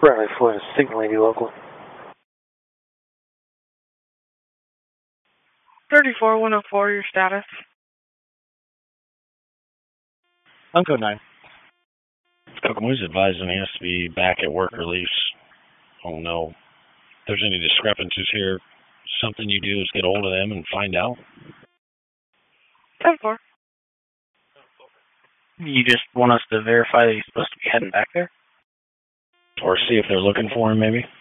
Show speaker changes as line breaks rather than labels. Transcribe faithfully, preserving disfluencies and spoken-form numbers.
Bradley Floyd is Signal eighty local.
thirty-four one oh four, your status.
Uncle nine.
Kokomo's advising he has to be back at work release. Oh no. If there's any discrepancies here, something you do is get hold of them and find out.
ten four.
You just want us to verify that he's supposed to be heading back there?
Or see if they're looking for him, maybe?